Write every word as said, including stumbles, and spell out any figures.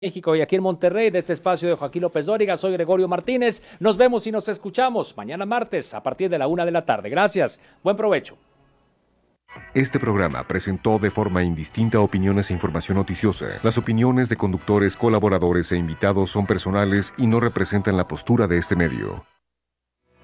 México y aquí en Monterrey, de este espacio de Joaquín López Dóriga, soy Gregorio Martínez. Nos vemos y nos escuchamos mañana martes a partir de la una de la tarde. Gracias. Buen provecho. Este programa presentó de forma indistinta opiniones e información noticiosa. Las opiniones de conductores, colaboradores e invitados son personales y no representan la postura de este medio.